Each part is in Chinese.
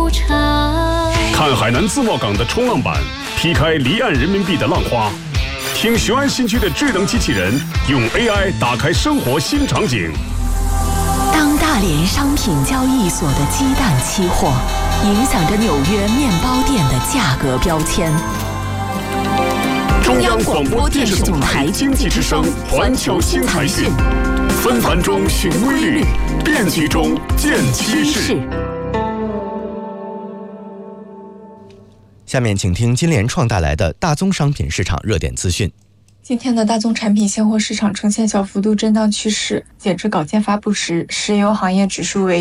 无常。 看海南自贸港的冲浪板，劈开离岸人民币的浪花。听雄安新区的智能机器人用 AI 打开生活新场景。 当大连商品交易所的鸡蛋期货影响着纽约面包店的价格标签。 中央广播电视总台经济之声环球新财讯，纷繁中寻规律，变局中见趋势。 下面请听金联创带来的大宗商品市场热点资讯。 今天的大宗产品现货市场呈现小幅度震荡趋势。截至稿件发布时，石油行业指数为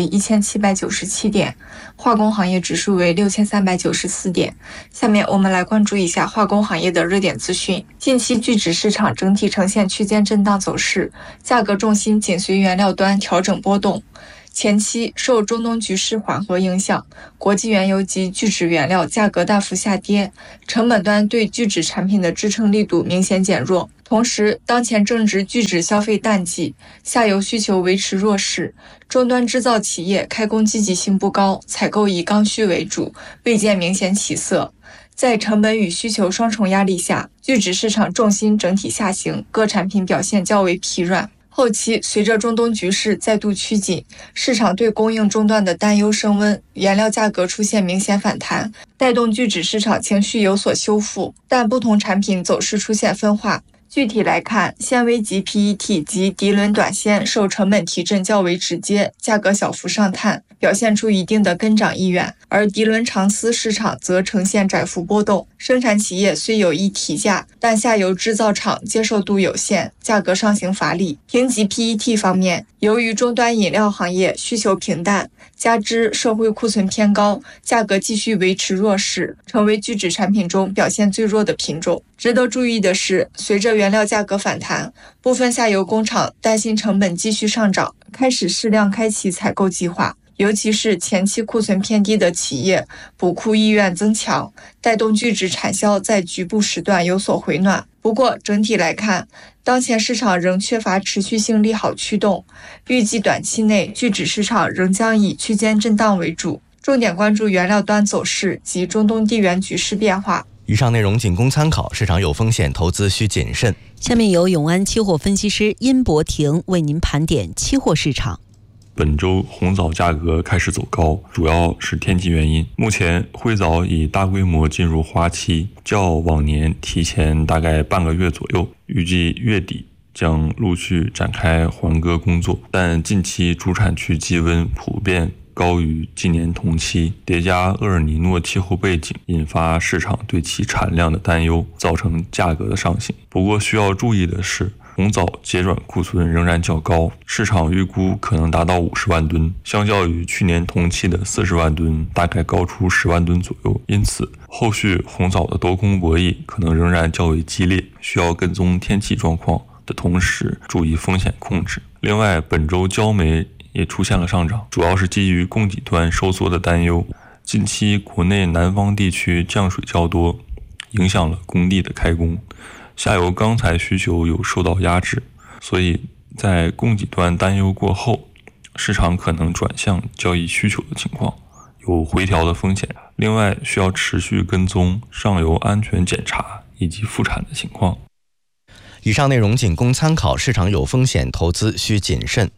1797点，化工行业指数为6394点。下面我们来关注一下化工行业的热点资讯。近期聚酯市场整体呈现区间震荡走势，价格重心紧随原料端调整波动。前期受中东局势缓和影响，国际原油及聚酯原料价格大幅下跌，成本端对聚酯产品的支撑力度明显减弱。同时，当前正值聚酯消费淡季，下游需求维持弱势，终端制造企业开工积极性不高，采购以刚需为主，未见明显起色。在成本与需求双重压力下，聚酯市场重心整体下行，各产品表现较为疲软。后期随着中东局势再度趋紧，市场对供应中断的担忧升温，原料价格出现明显反弹，带动聚酯市场情绪有所修复，但不同产品走势出现分化。具体来看，纤维级 PET 及涤纶短纤受成本提振较为直接，价格小幅上探，表现出一定的跟涨意愿，而涤纶长丝市场则呈现窄幅波动。生产企业虽有意提价，但下游制造厂接受度有限，价格上行乏力。评级 PET 方面，由于终端饮料行业需求平淡，加之社会库存偏高，价格继续维持弱势，成为聚酯产品中表现最弱的品种。值得注意的是，随着原料价格反弹，部分下游工厂担心成本继续上涨，开始适量开启采购计划，尤其是前期库存偏低的企业，补库意愿增强，带动聚酯产销在局部时段有所回暖。不过整体来看，当前市场仍缺乏持续性利好驱动，预计短期内聚酯市场仍将以区间震荡为主，重点关注原料端走势及中东地缘局势变化。 以上内容仅供参考，市场有风险，投资需谨慎。 下面由永安期货分析师殷博庭为您盘点期货市场。 本周红枣价格开始走高，主要是天气原因。目前灰枣已大规模进入花期，较往年提前大概半个月左右，预计月底将陆续展开还割工作。但近期主产区气温普遍高于今年同期，叠加厄尔尼诺气候背景，引发市场对其产量的担忧，造成价格的上行。不过需要注意的是，红枣结转库存仍然较高，市场预估可能达到50万吨，相较于去年同期的40万吨，大概高出10万吨左右。因此，后续红枣的多空博弈可能仍然较为激烈，需要跟踪天气状况的同时，注意风险控制。另外，本周焦煤也出现了上涨，主要是基于供给端收缩的担忧。近期国内南方地区降水较多，影响了工地的开工，下游钢材需求有受到压制，所以在供给端担忧过后，市场可能转向交易需求的情况，有回调的风险。另外，需要持续跟踪上游安全检查以及复产的情况。 以上内容仅供参考，市场有风险，投资需谨慎。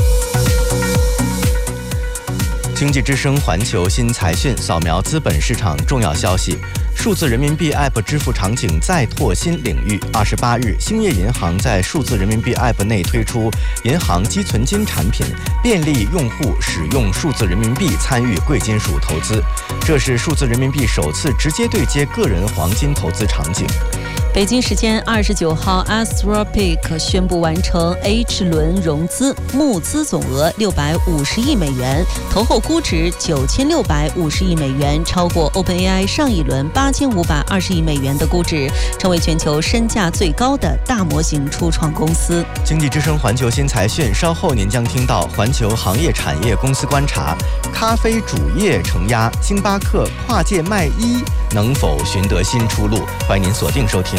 经济之声环球新财讯，扫描资本市场重要消息。数字人民币 App 支付场景再拓新领域。28日，兴业银行在数字人民币 App 内推出银行积存金产品，便利用户使用数字人民币参与贵金属投资。这是数字人民币首次直接对接个人黄金投资场景。 北京时间29号 Anthropic 宣布完成 H 轮融资，募资总额650亿美元，投后估值9650亿美元，超过 OpenAI 上一轮8520亿美元的估值，成为全球身价最高的大模型初创公司。 经济之声环球新财讯，稍后您将听到环球行业产业公司观察，咖啡主业承压，星巴克跨界卖衣能否寻得新出路？欢迎您锁定收听。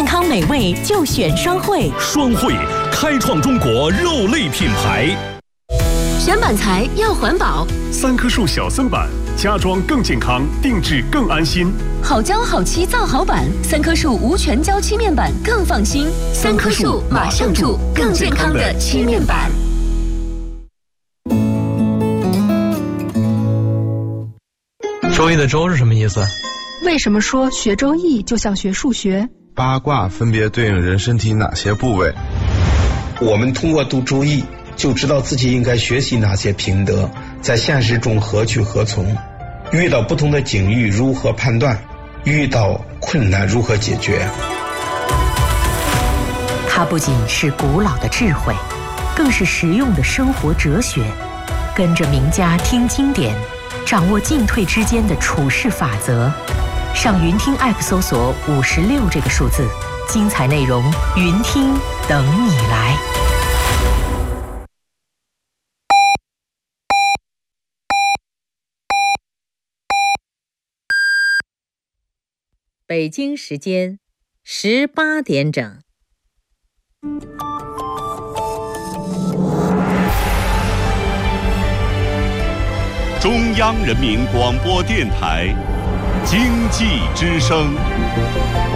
健康美味就选双汇。 双汇开创中国肉类品牌。 选板材要环保 ，3棵树小森板，家装更健康，定制更安心。 好胶好漆造好板，3棵树无全胶漆面板更放心。3棵树马上住，更健康的漆面板。 周易的周是什么意思？ 为什么说学周易就像学数学？ 八卦分别对应人身体哪些部位？ 我们通过读周易就知道自己应该学习哪些品德，在现实中何去何从，遇到不同的境遇如何判断，遇到困难如何解决。 它不仅是古老的智慧，更是实用的生活哲学。跟着名家听经典，掌握进退之间的处事法则。上云听 App 搜索56这个数字，精彩内容云听等你来。 北京时间18点整。 中央人民广播电台经济之声。